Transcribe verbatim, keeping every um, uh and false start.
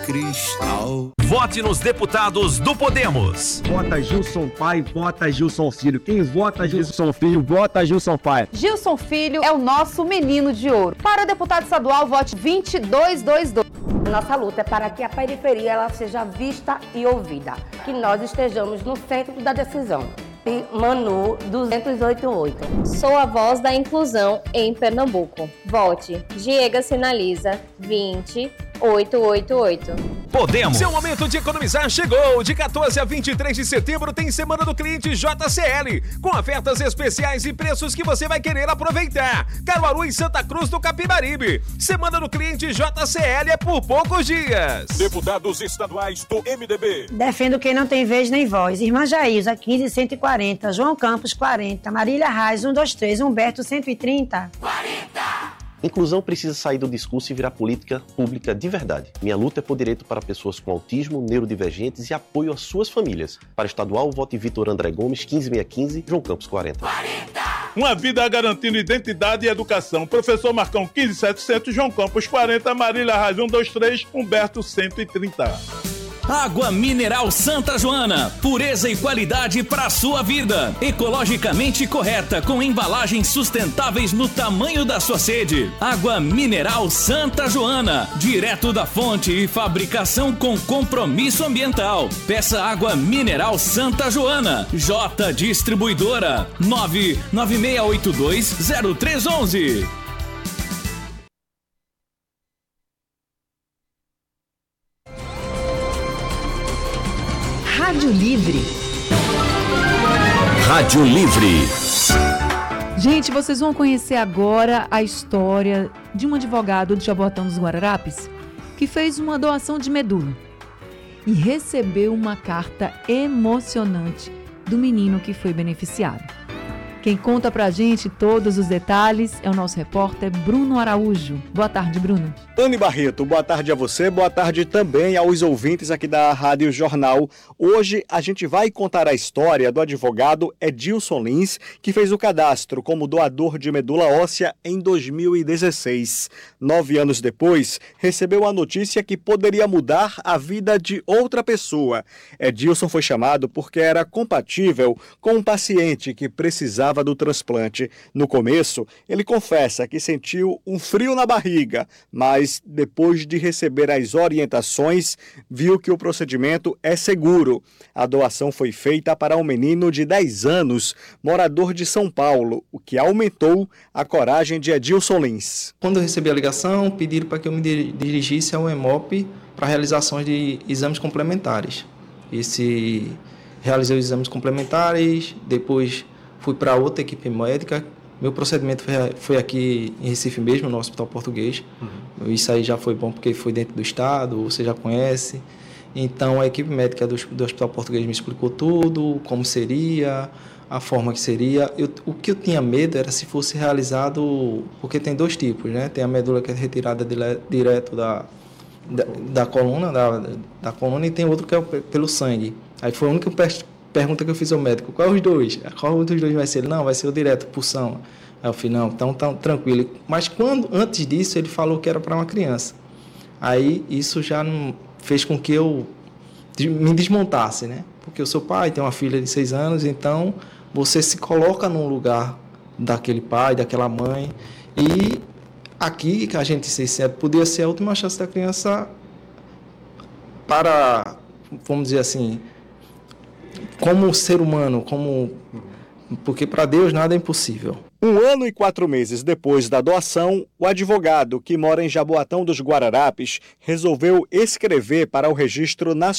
cristal. Vote nos deputados do Podemos. Vota Gilson Pai, vota Gilson Filho. Quem vota Gilson Filho, vota Gilson Pai. Gilson Filho é o nosso menino de ouro. Para o deputado estadual, vote vinte e dois vinte e dois. Nossa luta é para que a periferia ela seja vista e ouvida, que nós estejamos no centro da decisão. Manu duzentos e oitenta e oito. Sou a voz da inclusão em Pernambuco. Vote Diego Sinaliza vinte oito oito oito. Podemos. Seu momento de economizar chegou. De quatorze a vinte e três de setembro tem Semana do Cliente J C L, com ofertas especiais e preços que você vai querer aproveitar. Caruaru e Santa Cruz do Capibaribe. Semana do Cliente J C L é por poucos dias. Deputados estaduais do M D B. Defendo quem não tem vez nem voz. Irmã Jaísa, quinze cento e quarenta. João Campos, quarenta. Marília Reis, um dois três. Humberto, cento e trinta. quarenta. Inclusão precisa sair do discurso e virar política pública de verdade. Minha luta é por direito para pessoas com autismo, neurodivergentes e apoio às suas famílias. Para estadual, vote Vitor André Gomes, quinze mil seiscentos e quinze, João Campos, quarenta. quarenta. Uma vida garantindo identidade e educação. Professor Marcão, quinze mil e setecentos, João Campos, quarenta, Marília Reis, um dois três, Humberto, cento e trinta. Água Mineral Santa Joana, pureza e qualidade para a sua vida. Ecologicamente correta, com embalagens sustentáveis no tamanho da sua sede. Água Mineral Santa Joana, direto da fonte e fabricação com compromisso ambiental. Peça Água Mineral Santa Joana. J Distribuidora, nove nove seis oito dois zero três um um. Rádio Livre. Rádio Livre. Gente, vocês vão conhecer agora a história de um advogado de Jaboatão dos Guararapes que fez uma doação de medula e recebeu uma carta emocionante do menino que foi beneficiado. Quem conta pra gente todos os detalhes é o nosso repórter Bruno Araújo. Boa tarde, Bruno. Anne Barreto, boa tarde a você, boa tarde também aos ouvintes aqui da Rádio Jornal. Hoje a gente vai contar a história do advogado Edilson Lins, que fez o cadastro como doador de medula óssea em dois mil e dezesseis. Nove anos depois, recebeu a notícia que poderia mudar a vida de outra pessoa. Edilson foi chamado porque era compatível com um paciente que precisava do transplante. No começo, ele confessa que sentiu um frio na barriga, mas depois de receber as orientações, viu que o procedimento é seguro. A doação foi feita para um menino de dez anos, morador de São Paulo, o que aumentou a coragem de Edilson Lins. Quando eu recebi a ligação, pediram para que eu me dirigisse ao EMOP para realizações de exames complementares. Esse realizei os exames complementares, depois fui para outra equipe médica. Meu procedimento foi, foi aqui em Recife mesmo, no Hospital Português. Uhum. Isso aí já foi bom porque foi dentro do estado, você já conhece. Então, a equipe médica do, do Hospital Português me explicou tudo, como seria, a forma que seria. Eu, o que eu tinha medo era se fosse realizado, porque tem dois tipos, né? Tem a medula que é retirada dile, direto da, da, da coluna, da, da coluna, e tem outro que é pelo sangue. Aí foi a única pergunta que eu fiz ao médico: qual é os dois? Qual dos dois vai ser? Ele, não, vai ser o direto, pulsão. Aí eu falei, não, então tá tranquilo. Mas quando, antes disso, ele falou que era para uma criança. Aí isso já não fez com que eu me desmontasse, né? Porque eu sou pai, tenho uma filha de seis anos, então você se coloca num lugar daquele pai, daquela mãe. E aqui, que a gente se sincero, podia ser a última chance da criança para, vamos dizer assim, como ser humano, como porque para Deus nada é impossível. Um ano e quatro meses depois da doação, o advogado, que mora em Jaboatão dos Guararapes, resolveu escrever para o Registro Nacional